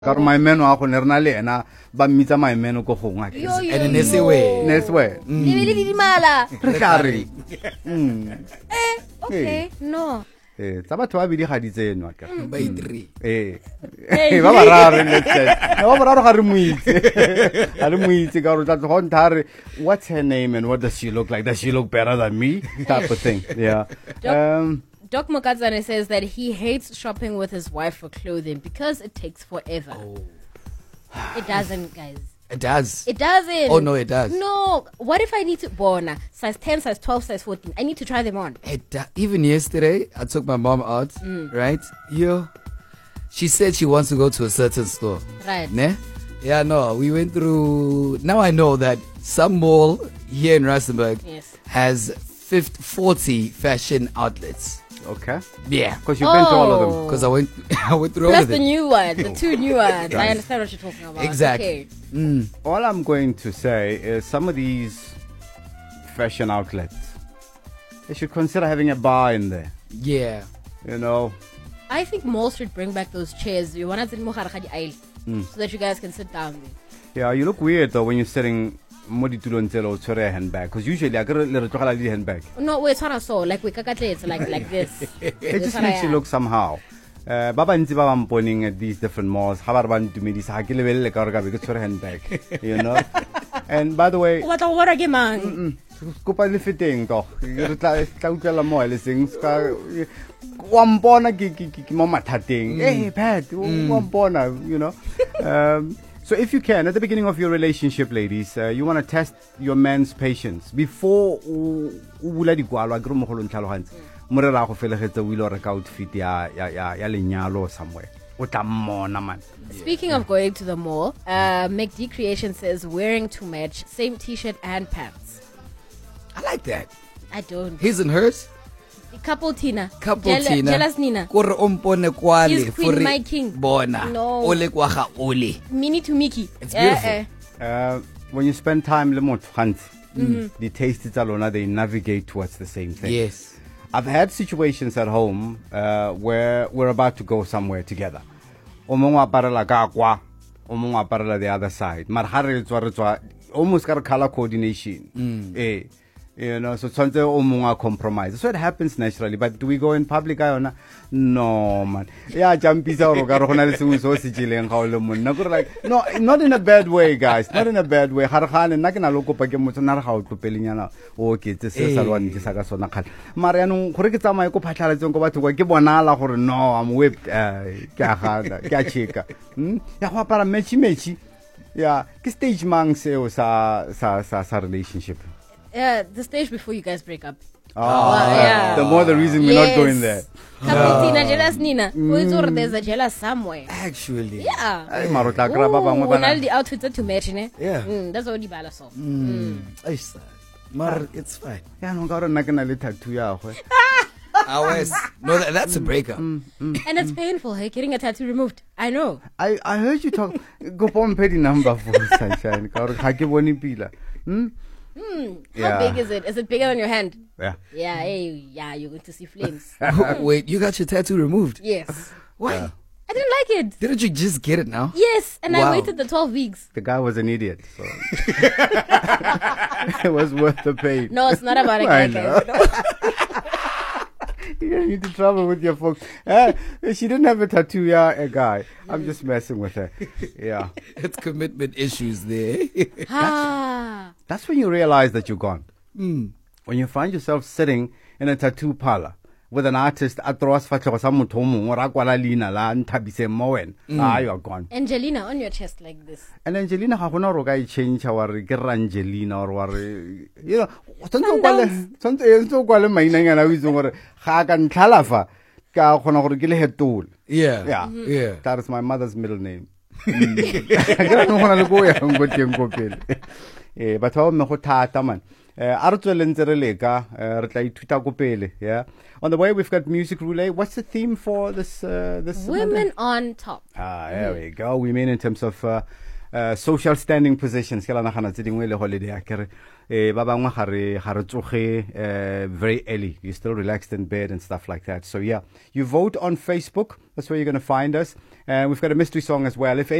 Ka my meno a go ne rena le ena ba mmitsa my meno go gongwa ke and neswe Lebele di mala. re tla re Okay, no. tsa batho ba bidi ga di tseno ka by 3 ba ba raro let's say ba ba raro ga re muitse ga re muitse ka re tla go ntare what's her name and what does she look like, does she look better than me, type of thing. Yeah. Doc Mokazane says that he hates shopping with his wife for clothing because it takes forever. It doesn't, guys. It does. It doesn't. Oh, no, it does. No. What if I need to... Bona, size 10, size 12, size 14. I need to try them on. Even yesterday, I took my mom out, right? She said she wants to go to a certain store. Right. Ne? Yeah, no, we went through... Now I know that some mall here in Rustenburg has 40 fashion outlets. Okay. Yeah. Because you've been to all of them. Because I went through all Plus of the them. new one, the two new ones. I understand what you're talking about. Exactly. Okay. All I'm going to say is some of these fashion outlets, they should consider having a bar in there. Yeah. You know. I think malls should bring back those chairs. You want to so that you guys can sit down there. Yeah, you look weird though when you're sitting or a handbag, because usually I got a little handbag. No, wait, so like we it's like this. It just makes you look somehow. Baba ntse ba bang poning at these different malls. Ha ba re ba ntumedisa ha ke lebelle ka re ka be ke tshwere handbag, you know. And by the way, what are you man? kopa le feteng to. Re tla utlwela mo le seng ska wa mpona ke mo mathateng. Hey Pat, wa mpona, you know. So if you can, at the beginning of your relationship, ladies, you want to test your man's patience before bula digwalo a gre mo go ntlhalogantse mo re ra go felegetse o ile re ka outfit ya lenyalo somewhere o tla mmona man. Speaking of going to the mall, McD Creation says wearing to match, same t-shirt and pants. I like that. I don't. His and hers? Couple Tina. Tina. Jealous Nina. Kore ompone kwale. He's queen, my king. Bona. No. Ole kwa ga ole. Mini to Mickey. It's beautiful. When you spend time le motho gantsi, the taste tsa lona, they navigate towards the same thing. Yes. I've had situations at home where we're about to go somewhere together. O mongwe aparela ka kwa, o mongwe aparela the other side. Mar ha re tswa almost got a color coordination. You know, so tshwantse o mongwe a compromise. So it happens naturally, but do we go in public ayona? No man. Yeah, jumpisa o ka re gona le sengwe so se tsileng ga o le monna go like no, not in a bad way guys, not in a bad way. Ga re gane nna ke na lo kopa ke motho na re ga o tlopelenyana o ke tse se sa lwa ntse ka sona kgale. Mara yanong gore ke tsamaye go phatlhaletseng go batho go ke bonala gore no, I'm whipped ke a gana ke a cheka. Ya go apara mechi. Yeah, ke stage mang seo sa relationship. The stage before you guys break up. Yeah. The more the reason we're not going there. Couple Tina, jealous Nina. There's a jealous somewhere. Actually. Yeah. The outfits are to match, ne? Yeah. That's what the bala saw. Mar, it's fine. Yeah, no, got a nakanali tattoo. No, that's a breakup. And it's painful, hey, getting a tattoo removed. I know. I heard you talk. Go on petty number for sunshine. How big is it? Is it bigger than your hand? Yeah. Yeah, you're going to see flames. Wait, you got your tattoo removed? Yes. Why? I didn't like it. Didn't you just get it now? Yes, and I waited the 12 weeks. The guy was an idiot. So. It was worth the pain. No, it's not about a guy, guys. You don't need to travel with your folks. She didn't have a tattoo, a guy. I'm just messing with her. Yeah. It's commitment issues there. That's when you realize that you're gone. When you find yourself sitting in a tattoo parlor with an artist at you are gone. Angelina on your chest like this. And Angelina ha change our Angelina or you know Yeah. That is my mother's middle name. But how me go thata man. Yeah. On the way, we've got Music Roulette. What's the theme for this? Women on top. There we go. Women in terms of social standing positions ke la nagana tse dingwe le holiday akere ba bangwe ga re tsoge very early, you're still relaxed in bed and stuff like that. So yeah, you vote on Facebook, that's where you're going to find us, and we've got a mystery song as well. If